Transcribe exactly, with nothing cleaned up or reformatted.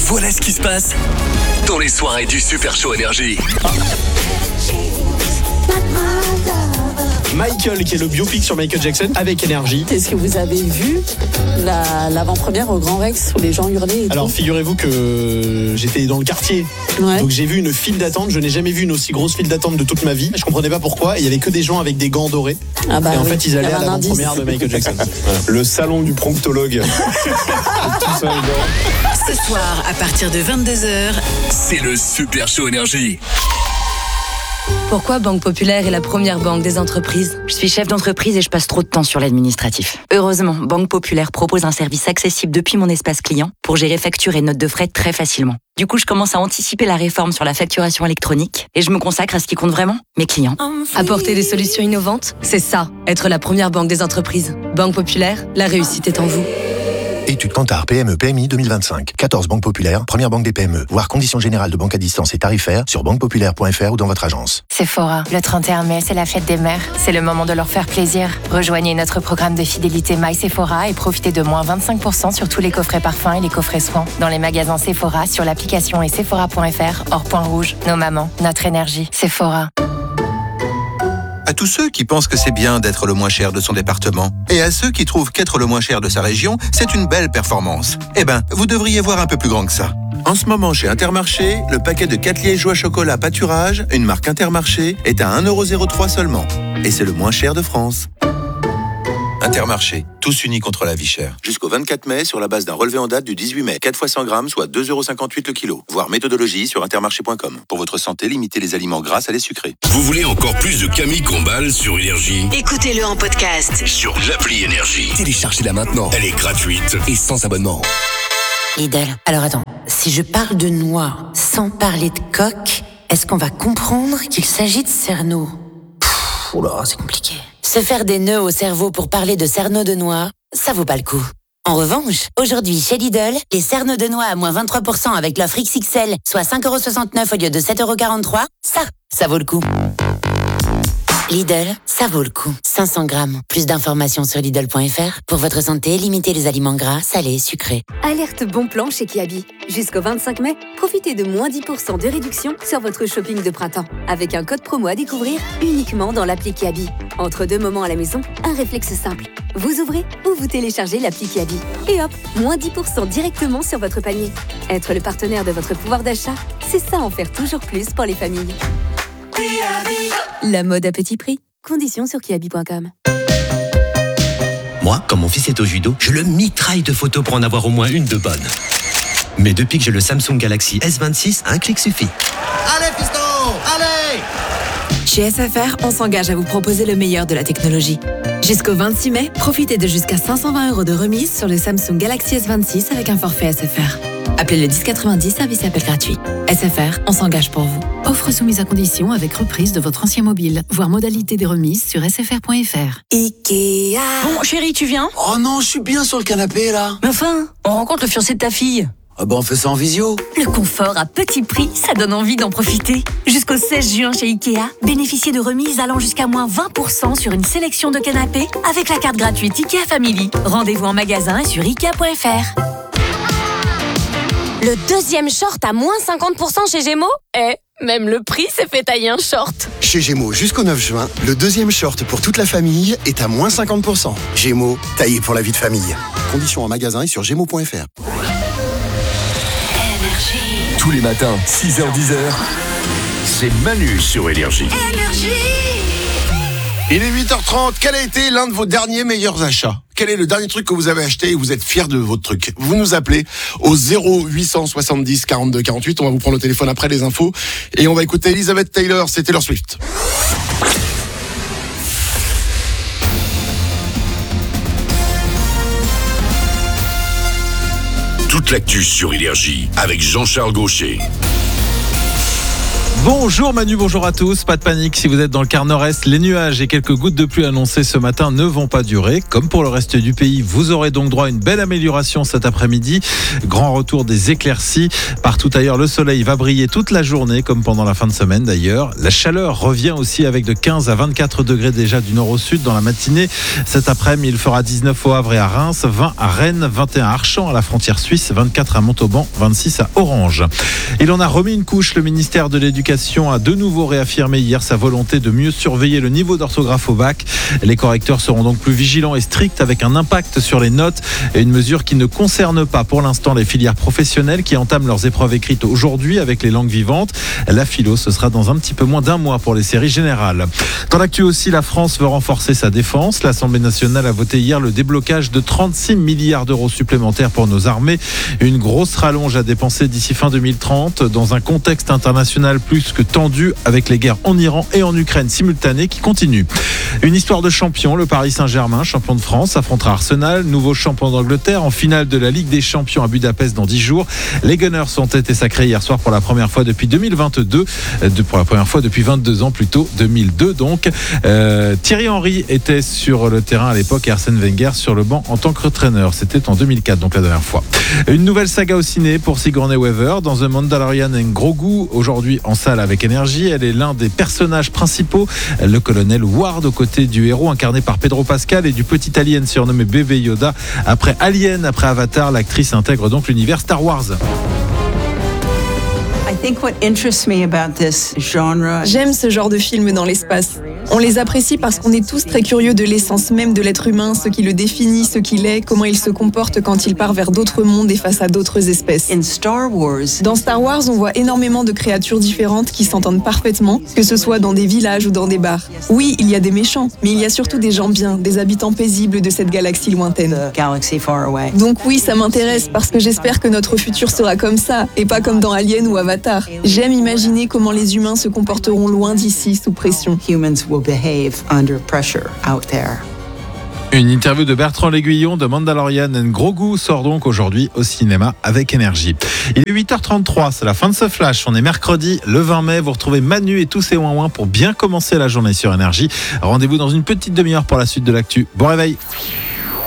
Voilà ce qui se passe dans les soirées du Super Show Énergie. Michael, qui est le biopic sur Michael Jackson avec Énergie. Est-ce que vous avez vu la, l'avant-première au Grand Rex où les gens hurlaient et Alors tout figurez-vous que j'étais dans le quartier, ouais. donc j'ai vu une file d'attente. Je n'ai jamais vu une aussi grosse file d'attente de toute ma vie. Je comprenais pas pourquoi. Il y avait que des gens avec des gants dorés. Ah bah et en oui. fait ils allaient à l'avant-première indice. de Michael Jackson. Voilà. Le salon du promptologue. Tout ça dedans. Ce soir, à partir de vingt-deux heures, C'est le Super Show Énergie. Pourquoi Banque Populaire est la première banque des entreprises ? Je suis chef d'entreprise et je passe trop de temps sur l'administratif. Heureusement, Banque Populaire propose un service accessible depuis mon espace client pour gérer factures et notes de frais très facilement. Du coup, je commence à anticiper la réforme sur la facturation électronique et je me consacre à ce qui compte vraiment, mes clients. Apporter des solutions innovantes ? C'est ça, être la première banque des entreprises. Banque Populaire, la réussite est en vous. Étude Kantar P M E P M I deux mille vingt-cinq. quatorze banques populaires, première banque des P M E. Voir conditions générales de banque à distance et tarifaires sur banque populaire point f r ou dans votre agence. Sephora, le trente et un mai, c'est la fête des mères. C'est le moment de leur faire plaisir. Rejoignez notre programme de fidélité My Sephora et profitez de moins vingt-cinq pour cent sur tous les coffrets parfums et les coffrets soins. Dans les magasins Sephora, sur l'application et sephora point f r, hors point rouge. Nos mamans, notre énergie. Sephora. À tous ceux qui pensent que c'est bien d'être le moins cher de son département, et à ceux qui trouvent qu'être le moins cher de sa région, c'est une belle performance. Eh ben, vous devriez voir un peu plus grand que ça. En ce moment, chez Intermarché, le paquet de quatre liégeois chocolat pâturage, une marque Intermarché, est à un euro zéro trois seulement. Et c'est le moins cher de France. Intermarché, tous unis contre la vie chère. Jusqu'au vingt-quatre mai, sur la base d'un relevé en date du dix-huit mai. quatre fois cent grammes, soit deux euros cinquante-huit le kilo. Voir méthodologie sur intermarché point com. Pour votre santé, limitez les aliments gras à les sucrés. Vous voulez encore plus de Camille Combal sur Énergie? écoutez-le en podcast. Sur l'appli Énergie. Téléchargez-la maintenant. Elle est gratuite et sans abonnement. Lidl. Alors attends, si je parle de noix sans parler de coque, est-ce qu'on va comprendre qu'il s'agit de cerneau? Pfff, oula, c'est compliqué. Se faire des nœuds au cerveau pour parler de cerneau de noix, ça vaut pas le coup. En revanche, aujourd'hui chez Lidl, les cerneaux de noix à moins vingt-trois pour cent avec l'offre X X L, soit cinq euros soixante-neuf au lieu de sept euros quarante-trois, ça, ça vaut le coup. Lidl, ça vaut le coup. cinq cents grammes. Plus d'informations sur Lidl point f r. Pour votre santé, limitez les aliments gras, salés, sucrés. Alerte bon plan chez Kiabi. Jusqu'au vingt-cinq mai, profitez de moins dix pour cent de réduction sur votre shopping de printemps. Avec un code promo à découvrir uniquement dans l'appli Kiabi. Entre deux moments à la maison, un réflexe simple. Vous ouvrez ou vous téléchargez l'appli Kiabi. Et hop, moins dix pour cent directement sur votre panier. Être le partenaire de votre pouvoir d'achat, c'est ça en faire toujours plus pour les familles. La mode à petit prix. Conditions sur kiabi point com. Moi, quand mon fils est au judo, je le mitraille de photos pour en avoir au moins une de bonne. Mais depuis que j'ai le Samsung Galaxy S vingt-six, un clic suffit. Allez, fiston, allez! Chez S F R, on s'engage à vous proposer le meilleur de la technologie. Jusqu'au vingt-six mai, profitez de jusqu'à cinq cent vingt euros de remise sur le Samsung Galaxy S vingt-six avec un forfait S F R. Appelez le dix quatre-vingt-dix, service appel gratuit. S F R, on s'engage pour vous. Offre soumise à condition avec reprise de votre ancien mobile. Voir modalité des remises sur s f r point f r. Ikea. Bon, chérie, tu viens ? Oh non, je suis bien sur le canapé, là. Mais enfin, on rencontre le fiancé de ta fille. Ah bah on fait ça en visio. Le confort à petit prix, ça donne envie d'en profiter. Jusqu'au seize juin chez Ikea, bénéficiez de remises allant jusqu'à moins vingt pour cent sur une sélection de canapés avec la carte gratuite Ikea Family. Rendez-vous en magasin et sur ikea point f r. Le deuxième short à moins cinquante pour cent chez Gémeaux ? Eh, même le prix s'est fait tailler un short. Chez Gémeaux, jusqu'au neuf juin, le deuxième short pour toute la famille est à moins cinquante pour cent. Gémeaux, taillé pour la vie de famille. Conditions en magasin et sur gémeaux point f r. Tous les matins, six heures dix, c'est Manu sur Énergie. Il est huit heures trente. Quel a été l'un de vos derniers meilleurs achats? Quel est le dernier truc que vous avez acheté et vous êtes fier de votre truc? Vous nous appelez au zéro huit cent soixante-dix quarante-deux quarante-huit. On va vous prendre le téléphone après les infos. Et on va écouter Elizabeth Taylor, c'est Taylor Swift. Toute l'actu sur Énergie avec Jean-Charles Gaucher. Bonjour Manu, bonjour à tous. Pas de panique si vous êtes dans le quart nord-est. Les nuages et quelques gouttes de pluie annoncées ce matin ne vont pas durer. Comme pour le reste du pays, vous aurez donc droit à une belle amélioration cet après-midi. Grand retour des éclaircies. Partout ailleurs, le soleil va briller toute la journée, comme pendant la fin de semaine d'ailleurs. La chaleur revient aussi avec de quinze à vingt-quatre degrés déjà du nord au sud dans la matinée. Cet après-midi, il fera dix-neuf au Havre et à Reims, vingt à Rennes, vingt et un à Archamps à la frontière suisse, vingt-quatre à Montauban, vingt-six à Orange. Il en a remis une couche. Le ministère de l'Éducation a de nouveau réaffirmé hier sa volonté de mieux surveiller le niveau d'orthographe au bac. Les correcteurs seront donc plus vigilants et stricts avec un impact sur les notes et une mesure qui ne concerne pas pour l'instant les filières professionnelles qui entament leurs épreuves écrites aujourd'hui avec les langues vivantes. La philo, ce sera dans un petit peu moins d'un mois pour les séries générales. Dans l'actu aussi, la France veut renforcer sa défense. L'Assemblée nationale a voté hier le déblocage de trente-six milliards d'euros supplémentaires pour nos armées. Une grosse rallonge à dépenser d'ici fin deux mille trente dans un contexte international plus que tendu avec les guerres en Iran et en Ukraine simultanées qui continuent. Une histoire de champion, le Paris Saint-Germain, champion de France, affrontera Arsenal, nouveau champion d'Angleterre en finale de la Ligue des Champions à Budapest dans dix jours. Les Gunners ont été sacrés hier soir pour la première fois depuis deux mille vingt-deux, de, pour la première fois depuis vingt-deux ans plutôt, deux mille deux donc. Euh, Thierry Henry était sur le terrain à l'époque et Arsène Wenger sur le banc en tant que entraîneur. C'était en deux mille quatre donc la dernière fois. Une nouvelle saga au ciné pour Sigourney Weaver dans The Mandalorian and Grogu, aujourd'hui en salle avec Énergie. Elle est l'un des personnages principaux, le colonel Ward aux côtés du héros incarné par Pedro Pascal et du petit alien surnommé bébé Yoda. Après Alien, après Avatar, l'actrice intègre donc l'univers Star Wars. J'aime ce genre de film dans l'espace. On les apprécie parce qu'on est tous très curieux de l'essence même de l'être humain, ce qui le définit, ce qu'il est, comment il se comporte quand il part vers d'autres mondes et face à d'autres espèces. Dans Star Wars, on voit énormément de créatures différentes qui s'entendent parfaitement, que ce soit dans des villages ou dans des bars. Oui, il y a des méchants, mais il y a surtout des gens bien, des habitants paisibles de cette galaxie lointaine. Donc oui, ça m'intéresse parce que j'espère que notre futur sera comme ça, et pas comme dans Alien ou Avatar. J'aime imaginer comment les humains se comporteront loin d'ici, sous pression. Une interview de Bertrand L'Aiguillon de Mandalorian and Grogu sort donc aujourd'hui au cinéma avec Énergie. Il est huit heures trente-trois, c'est la fin de ce flash. On est mercredi, le vingt mai. Vous retrouvez Manu et tous ses ouin-ouin pour bien commencer la journée sur Énergie. Rendez-vous dans une petite demi-heure pour la suite de l'actu. Bon réveil.